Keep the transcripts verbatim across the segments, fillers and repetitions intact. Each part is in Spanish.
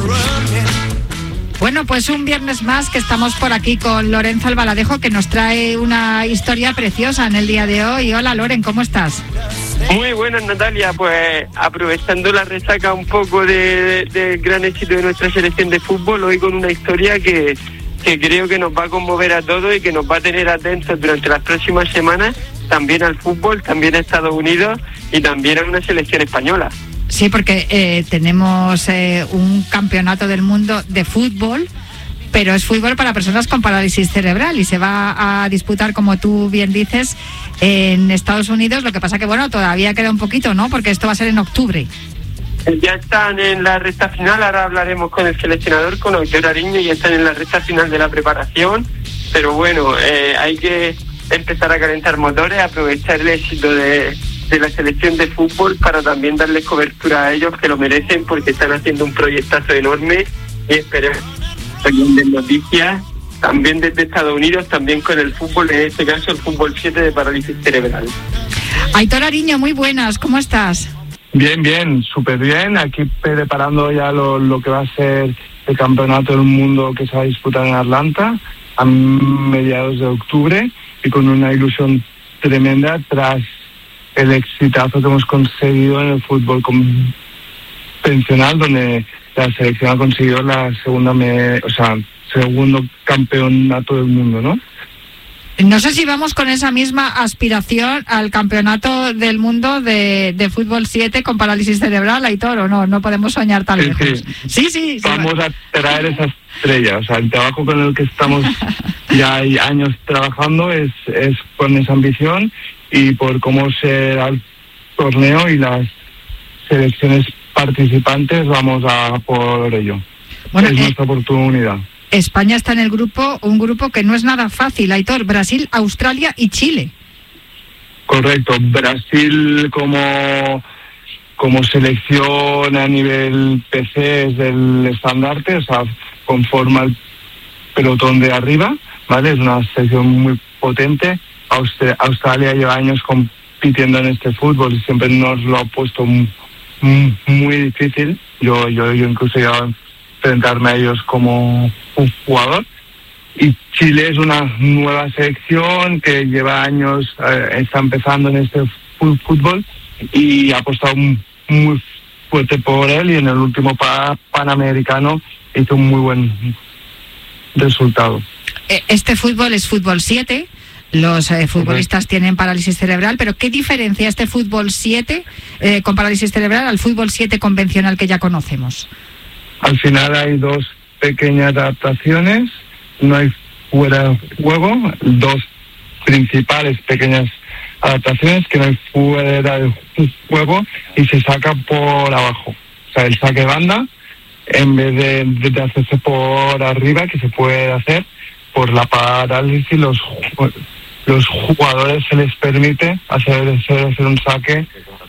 Bueno, pues un viernes más que estamos por aquí con Lorenzo Albaladejo, que nos trae una historia preciosa en el día de hoy. Hola, Loren, ¿cómo estás? Muy buenas, Natalia. Pues aprovechando la resaca un poco del de, de gran éxito de nuestra selección de fútbol, hoy con una historia que, que creo que nos va a conmover a todos y que nos va a tener atentos durante las próximas semanas, también al fútbol, también a Estados Unidos y también a una selección española. Sí, porque eh, tenemos eh, un campeonato del mundo de fútbol, pero es fútbol para personas con parálisis cerebral y se va a disputar, como tú bien dices, en Estados Unidos. Lo que pasa que, bueno, todavía queda un poquito, ¿no? Porque esto va a ser en octubre. Ya están en la recta final, ahora hablaremos con el seleccionador, con Aitor Ariño, y están en la recta final de la preparación, pero bueno, eh, hay que empezar a calentar motores, aprovechar el éxito de... de la selección de fútbol para también darles cobertura a ellos, que lo merecen, porque están haciendo un proyectazo enorme y esperemos también de noticias, también desde Estados Unidos, también con el fútbol, en este caso el fútbol siete de parálisis cerebral. Aitor Ariño, muy buenas, ¿cómo estás? Bien, bien, súper bien, aquí preparando ya lo, lo que va a ser el campeonato del mundo que se va a disputar en Atlanta a mediados de octubre, y con una ilusión tremenda tras el exitazo que hemos conseguido en el fútbol convencional, donde la selección ha conseguido la segunda, me, o sea, segundo campeonato del mundo, ¿no? No sé si vamos con esa misma aspiración al campeonato del mundo de, de fútbol siete con parálisis cerebral, Aitor, o no, no podemos soñar tan sí, lejos. Sí, sí, sí. Vamos sí. a traer esa estrella, o sea, el trabajo con el que estamos ya hay años trabajando es, es con esa ambición, y por cómo será el torneo y las selecciones participantes vamos a por ello. Bueno, es eh, nuestra oportunidad. España está en el grupo, un grupo que no es nada fácil, Aitor: Brasil, Australia y Chile. Correcto, Brasil como, como selección a nivel P C es del estandarte, o sea, conforma el pelotón de arriba, ¿vale? Es una selección muy potente. Aust- Australia lleva años compitiendo en este fútbol y siempre nos lo ha puesto muy, muy difícil. Yo, yo, yo incluso he llegado a enfrentarme a ellos como un jugador. Y Chile es una nueva selección que lleva años, eh, está empezando en este fútbol y ha apostado muy fuerte por él, y en el último pa- Panamericano hizo un muy buen resultado. Este fútbol es fútbol siete. Los eh, futbolistas tienen parálisis cerebral, pero ¿qué diferencia este fútbol siete eh, con parálisis cerebral al fútbol siete convencional que ya conocemos? Al final hay dos pequeñas adaptaciones, no hay fuera de juego, dos principales pequeñas adaptaciones, que no hay fuera de juego y se saca por abajo. O sea, el saque banda, en vez de, de hacerse por arriba, que se puede hacer por la parálisis, los los jugadores se les permite hacer, hacer un saque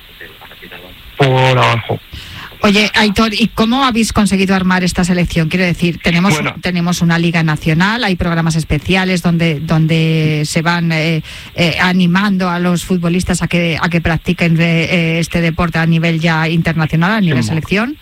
por abajo. Oye, Aitor, ¿y cómo habéis conseguido armar esta selección? Quiero decir, tenemos bueno. tenemos una liga nacional, hay programas especiales donde donde se van eh, eh, animando a los futbolistas a que a que practiquen eh, este deporte a nivel ya internacional, a nivel sí. selección.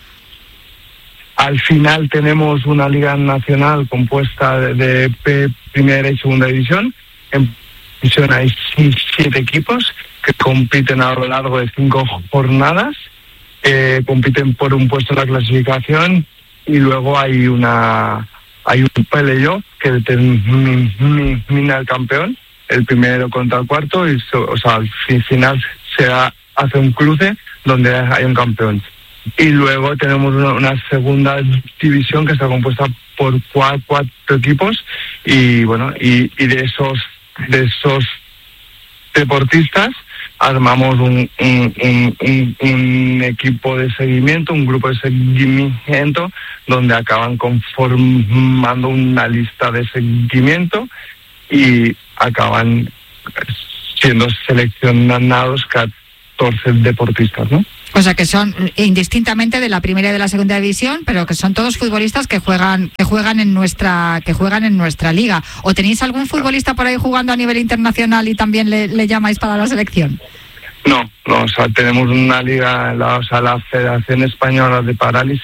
Al final tenemos una liga nacional compuesta de, de P, primera y segunda división. En división hay siete equipos que compiten a lo largo de cinco jornadas. Eh, compiten por un puesto en la clasificación, y luego hay una hay un playoff que determina el campeón, el primero contra el cuarto, y so, o sea, al final se da, hace un cruce donde hay un campeón. Y luego tenemos una, una segunda división que está compuesta por cuatro, cuatro equipos, y bueno, y, y de esos de esos deportistas armamos un, un, un, un, un equipo de seguimiento, un grupo de seguimiento, donde acaban conformando una lista de seguimiento y acaban siendo seleccionados catorce deportistas, ¿no? O sea, que son indistintamente de la primera y de la segunda división, pero que son todos futbolistas que juegan que juegan en nuestra que juegan en nuestra liga. ¿O tenéis algún futbolista por ahí jugando a nivel internacional y también le, le llamáis para la selección? No, no, o sea, tenemos una liga, la, o sea, la Federación Española de Parálisis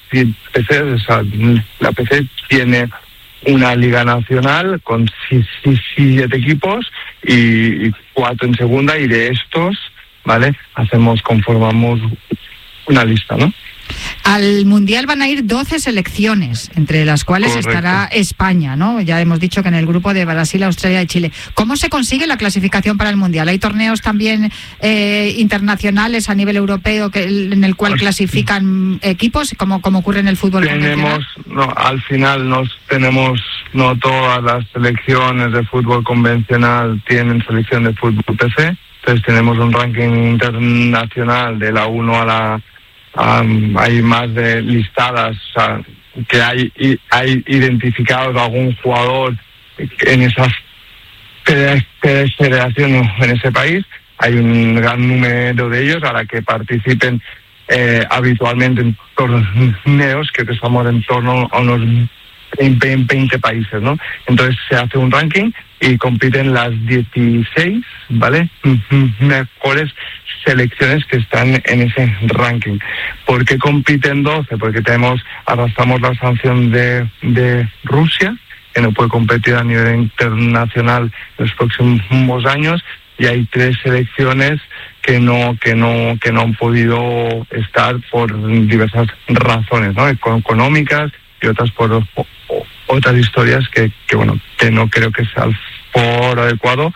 P C, o sea, la P C tiene una liga nacional con siete equipos y, y cuatro en segunda, y de estos, ¿vale? Hacemos, conformamos una lista, ¿no? Al Mundial van a ir doce selecciones, entre las cuales Correcto. Estará España, ¿no? Ya hemos dicho que en el grupo de Brasil, Australia y Chile. ¿Cómo se consigue la clasificación para el Mundial? ¿Hay torneos también eh, internacionales a nivel europeo que, en el cual clasifican equipos, como, como ocurre en el fútbol tenemos, no, al final nos tenemos, no todas las selecciones de fútbol convencional tienen selección de fútbol P C, entonces tenemos un ranking internacional de la uno a la Um, hay más de listadas, o sea, que hay, y, hay identificados algún jugador en esas federaciones en ese país. Hay un gran número de ellos a la que participen eh, habitualmente en torneos, que estamos en torno a unos veinte países, ¿no? Entonces se hace un ranking y compiten las dieciséis, ¿vale? mejores selecciones que están en ese ranking. ¿Por qué compiten doce? Porque tenemos, arrastramos la sanción de, de Rusia, que no puede competir a nivel internacional en los próximos años, y hay tres selecciones que no que no que no han podido estar por diversas razones, ¿no? Económicas y otras por o, o, otras historias que, que bueno que no creo que sea el foro adecuado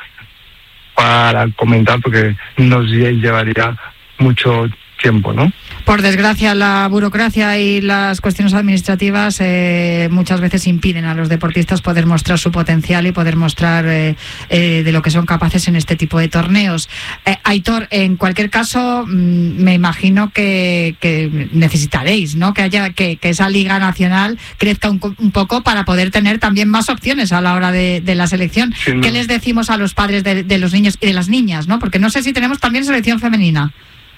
para comentar, porque nos llevaría mucho tiempo, ¿no? Por desgracia, la burocracia y las cuestiones administrativas eh, muchas veces impiden a los deportistas poder mostrar su potencial y poder mostrar eh, eh, de lo que son capaces en este tipo de torneos. Eh, Aitor, en cualquier caso, mmm, me imagino que, que necesitaréis, ¿no? Que haya que, que esa liga nacional crezca un, un poco para poder tener también más opciones a la hora de, de la selección. Sí, ¿no? ¿Qué les decimos a los padres de, de los niños y de las niñas, ¿no? Porque no sé si tenemos también selección femenina.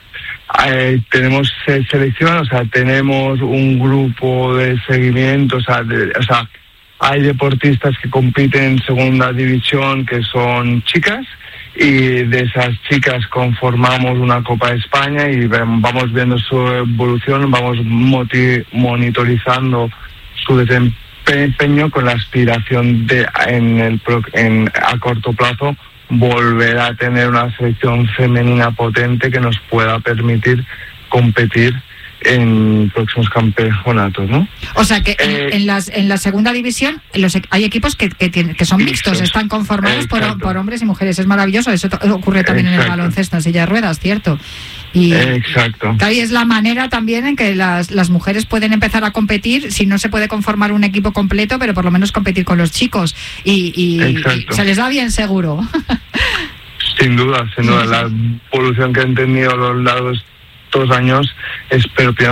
Eh, tenemos eh, selección, o sea, tenemos un grupo de seguimiento, o sea, de, o sea, hay deportistas que compiten en segunda división que son chicas, y de esas chicas conformamos una Copa de España y vamos viendo su evolución, vamos moti- monitorizando su desempeño con la aspiración de en el en a corto plazo volver a tener una selección femenina potente que nos pueda permitir competir en próximos campeonatos, ¿no? O sea que eh, en, en las en la segunda división los, hay equipos que que, tienen, que son mixtos, están conformados por, por hombres y mujeres. Es maravilloso. Eso to- ocurre también Exacto. en el baloncesto, en silla de ruedas, ¿cierto? Y Exacto. ahí es la manera también en que las, las mujeres pueden empezar a competir, si no se puede conformar un equipo completo, pero por lo menos competir con los chicos. Y, y, y se les da bien, seguro. Sin duda, sin duda. La evolución que han tenido a lo largo de estos años es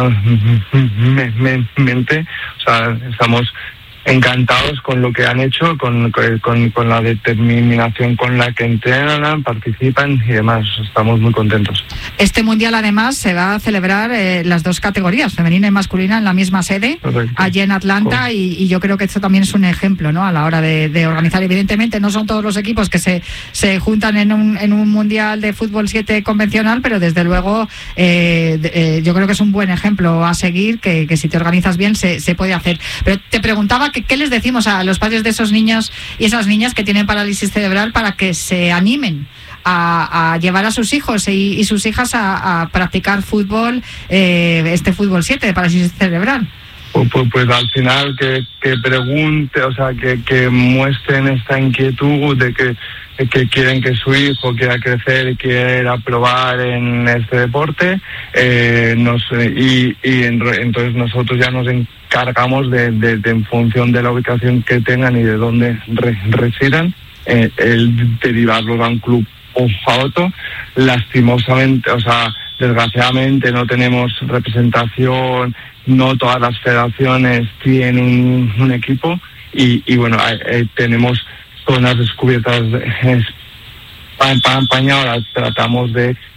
propiamente, o sea, estamos encantados con lo que han hecho, con, con, con la determinación con la que entrenan, participan y demás. Estamos muy contentos. Este mundial además se va a celebrar eh, las dos categorías, femenina y masculina, en la misma sede, Correcto. allí en Atlanta, y, y yo creo que esto también es un ejemplo, ¿no? A la hora de, de organizar. Evidentemente no son todos los equipos que se, se juntan en un, en un mundial de fútbol siete convencional, pero desde luego eh, eh, yo creo que es un buen ejemplo a seguir, que, que si te organizas bien se, se puede hacer. Pero te preguntaba que, ¿qué les decimos a los padres de esos niños y esas niñas que tienen parálisis cerebral para que se animen a, a llevar a sus hijos y, y sus hijas a, a practicar fútbol, eh, este fútbol siete de parálisis cerebral? Pues, pues, pues al final que, que pregunte, o sea, que, que muestren esta inquietud de que, que quieren que su hijo quiera crecer y quiera probar en este deporte, eh, nos, y, y en, entonces nosotros ya nos encargamos de, de, de, en función de la ubicación que tengan y de dónde re, residan, eh, el derivarlos a un club o a otro. Lastimosamente, o sea, desgraciadamente no tenemos representación, no todas las federaciones tienen un, un equipo y, y bueno, eh, tenemos zonas descubiertas en España. Ahora tratamos de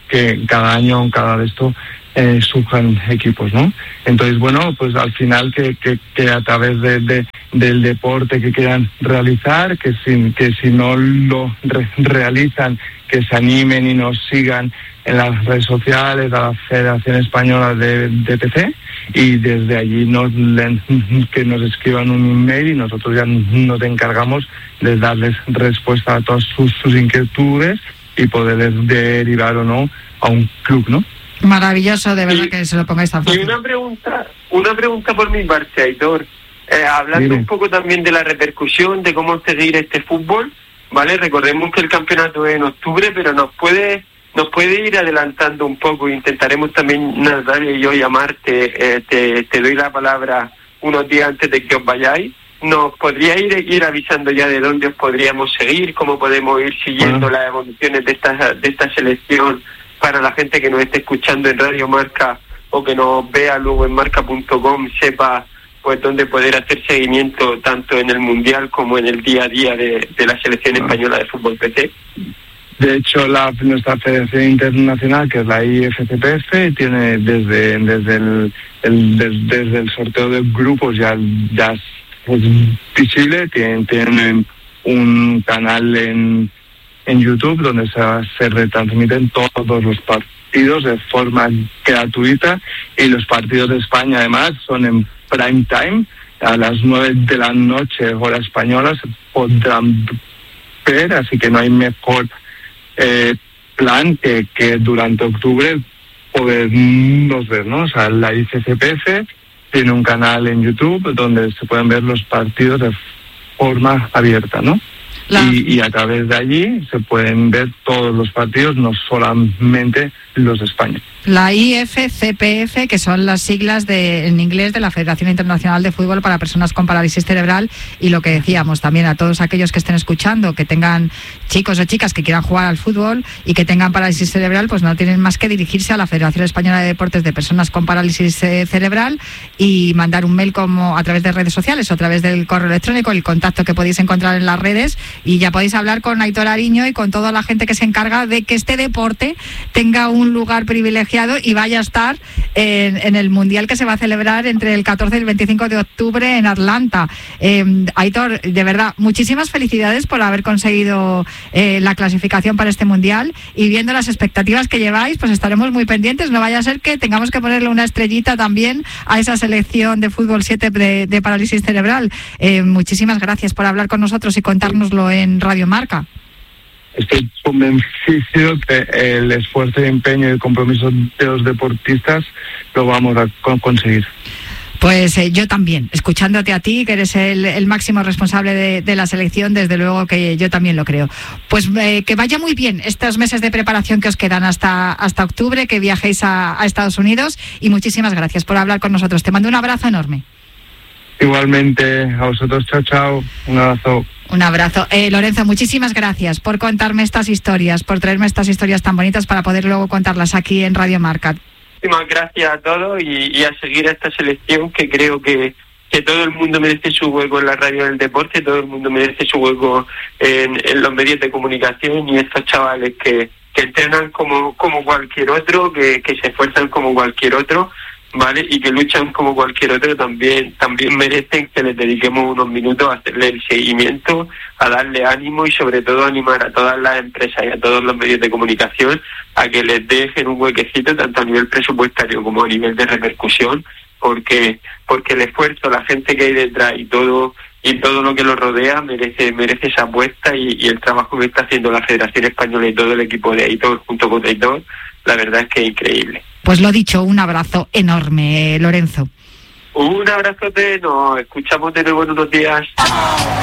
que cada año, cada de esto, eh, surjan equipos, ¿no? Entonces, bueno, pues al final que, que, que a través de, de, del deporte que quieran realizar, que si, que si no lo re- realizan, que se animen y nos sigan en las redes sociales, a la Federación Española de, de P C, y desde allí nos leen, que nos escriban un email y nosotros ya nos encargamos de darles respuesta a todas sus, sus inquietudes y poderles derivar o no a un club, ¿no? Maravilloso, de verdad, y, que se lo pongáis tan fácil. Y una pregunta, una pregunta por mi parte, Aitor. Eh, hablando Dime. un poco también de la repercusión, de cómo seguir este fútbol, ¿vale? Recordemos que el campeonato es en octubre, pero nos puede nos puede ir adelantando un poco. Intentaremos también, Natalia y yo, llamarte, eh, te, te doy la palabra unos días antes de que os vayáis. ¿Nos podría ir, ir avisando ya de dónde os podríamos seguir, cómo podemos ir siguiendo bueno. las evoluciones de esta, de esta selección para la gente que nos esté escuchando en Radio Marca o que nos vea luego en marca punto com, sepa pues dónde poder hacer seguimiento tanto en el Mundial como en el día a día de, de la Selección Española de Fútbol P C? De hecho, la, nuestra Federación Internacional, que es la I F C P F, tiene desde desde el, el des, desde el sorteo de grupos ya ya es visible, tienen, tienen un canal en en YouTube donde se, se retransmiten todos los partidos de forma gratuita, y los partidos de España además son en prime time, a las nueve de la noche hora española se podrán ver, así que no hay mejor eh, plan que, que durante octubre podernos ver, ¿no? O sea, la I C C P F tiene un canal en YouTube donde se pueden ver los partidos de forma abierta, ¿no? La... Y, y a través de allí se pueden ver todos los partidos, no solamente los de España. La I F C P F, que son las siglas de, en inglés de la Federación Internacional de Fútbol para Personas con Parálisis Cerebral, y lo que decíamos también a todos aquellos que estén escuchando, que tengan chicos o chicas que quieran jugar al fútbol y que tengan parálisis cerebral, pues no tienen más que dirigirse a la Federación Española de Deportes de Personas con Parálisis eh, Cerebral y mandar un mail como a través de redes sociales o a través del correo electrónico, el contacto que podéis encontrar en las redes, y ya podéis hablar con Aitor Ariño y con toda la gente que se encarga de que este deporte tenga un lugar privilegiado y vaya a estar en, en el Mundial que se va a celebrar entre el catorce y el veinticinco de octubre en Atlanta. Eh, Aitor, de verdad, muchísimas felicidades por haber conseguido eh, la clasificación para este Mundial, y viendo las expectativas que lleváis, pues estaremos muy pendientes. No vaya a ser que tengamos que ponerle una estrellita también a esa selección de fútbol siete de, de parálisis cerebral. Eh, muchísimas gracias por hablar con nosotros y contárnoslo en Radio Marca. Estoy convencido que el esfuerzo y empeño y el compromiso de los deportistas lo vamos a conseguir. Pues eh, yo también, escuchándote a ti, que eres el, el máximo responsable de, de la selección, desde luego que yo también lo creo. Pues eh, que vaya muy bien estos meses de preparación que os quedan hasta, hasta octubre, que viajéis a, a Estados Unidos, y muchísimas gracias por hablar con nosotros. Te mando un abrazo enorme. Igualmente, a vosotros, chao, chao, un abrazo. Un abrazo. Eh, Lorenzo, muchísimas gracias por contarme estas historias, por traerme estas historias tan bonitas para poder luego contarlas aquí en Radio Marca. Muchísimas gracias a todos y, y a seguir a esta selección, que creo que, que todo el mundo merece su hueco en la radio del deporte, todo el mundo merece su hueco en, en los medios de comunicación, y estos chavales que, que entrenan como, como cualquier otro, que, que se esfuerzan como cualquier otro, ¿vale? Y que luchan como cualquier otro, también también merecen que les dediquemos unos minutos a hacerle el seguimiento, a darle ánimo y sobre todo animar a todas las empresas y a todos los medios de comunicación a que les dejen un huequecito tanto a nivel presupuestario como a nivel de repercusión, porque porque el esfuerzo, la gente que hay detrás y todo y todo lo que lo rodea merece merece esa apuesta, y, y el trabajo que está haciendo la Federación Española y todo el equipo de Aitor junto con Aitor, la verdad es que es increíble. Pues lo dicho, un abrazo enorme, Lorenzo. Un abrazote, nos escuchamos de nuevo en unos días.